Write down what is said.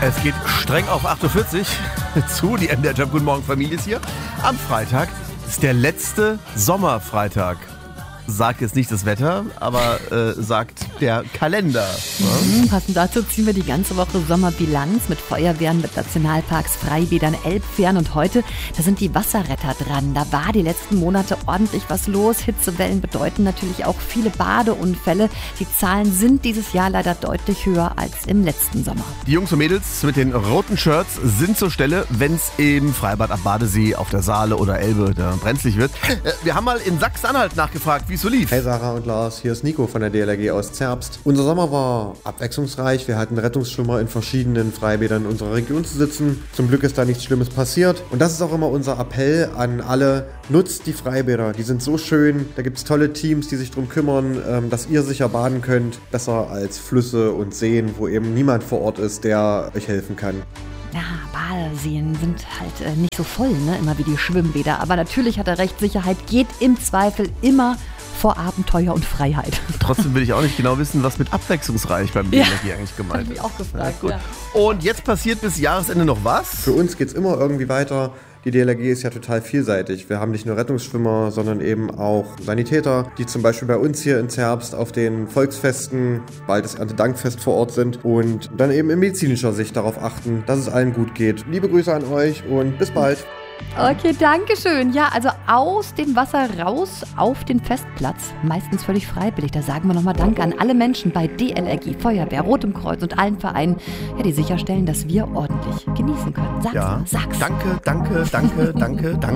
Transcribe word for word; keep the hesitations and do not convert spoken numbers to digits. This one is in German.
Es geht streng auf acht Uhr vierzig zu. Die M D R Jump Guten Morgen Familie ist hier. Am Freitag ist der letzte Sommerfreitag. Sagt jetzt nicht das Wetter, aber äh, sagt der Kalender. Mhm, passend dazu ziehen wir die ganze Woche Sommerbilanz mit Feuerwehren, mit Nationalparks, Freibädern, Elbfähren und heute, da sind die Wasserretter dran. Da war die letzten Monate ordentlich was los. Hitzewellen bedeuten natürlich auch viele Badeunfälle. Die Zahlen sind dieses Jahr leider deutlich höher als im letzten Sommer. Die Jungs und Mädels mit den roten Shirts sind zur Stelle, wenn es im Freibad am Badesee, auf der Saale oder Elbe da brenzlig wird. Äh, wir haben mal in Sachsen-Anhalt nachgefragt, wie es so lief. Hey Sarah und Lars, hier ist Nico von der D L R G aus Zerbst. Unser Sommer war abwechslungsreich. Wir hatten Rettungsschwimmer in verschiedenen Freibädern unserer Region zu sitzen. Zum Glück ist da nichts Schlimmes passiert. Und das ist auch immer unser Appell an alle. Nutzt die Freibäder. Die sind so schön. Da gibt es tolle Teams, die sich darum kümmern, dass ihr sicher baden könnt. Besser als Flüsse und Seen, wo eben niemand vor Ort ist, der euch helfen kann. Ja, Badeseen sind halt äh, nicht so voll, ne? Immer wie die Schwimmbäder. Aber natürlich hat er recht, Sicherheit geht im Zweifel immer vor Abenteuer und Freiheit. Trotzdem will ich auch nicht genau wissen, was mit abwechslungsreich beim D L R G ja, eigentlich gemeint ist. Hab ich auch gefragt, ja, gut. Ja. Und jetzt passiert bis Jahresende noch was? Für uns geht es immer irgendwie weiter. Die D L R G ist ja total vielseitig. Wir haben nicht nur Rettungsschwimmer, sondern eben auch Sanitäter, die zum Beispiel bei uns hier in Zerbst auf den Volksfesten, bald das Erntedankfest vor Ort sind und dann eben in medizinischer Sicht darauf achten, dass es allen gut geht. Liebe Grüße an euch und bis bald. Okay, danke schön. Ja, also aus dem Wasser raus auf den Festplatz, meistens völlig freiwillig. Da sagen wir nochmal Danke an alle Menschen bei D L R G, Feuerwehr, Rotem Kreuz und allen Vereinen, ja, die sicherstellen, dass wir ordentlich genießen können. Sag's Ja, mal, sag's. danke, danke, danke, danke, danke.